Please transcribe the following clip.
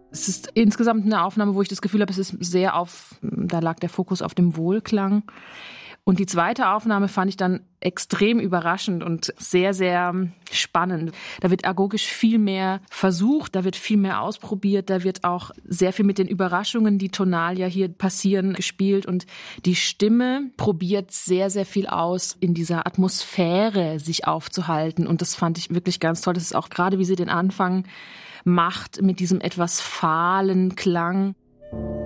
Es ist insgesamt eine Aufnahme, wo ich das Gefühl habe, da lag der Fokus auf dem Wohlklang. Und die zweite Aufnahme fand ich dann extrem überraschend und sehr, sehr spannend. Da wird agogisch viel mehr versucht, da wird viel mehr ausprobiert, da wird auch sehr viel mit den Überraschungen, die tonal ja hier passieren, gespielt. Und die Stimme probiert sehr, sehr viel aus, in dieser Atmosphäre sich aufzuhalten. Und das fand ich wirklich ganz toll. Das ist auch gerade, wie sie den Anfang macht, mit diesem etwas fahlen Klang.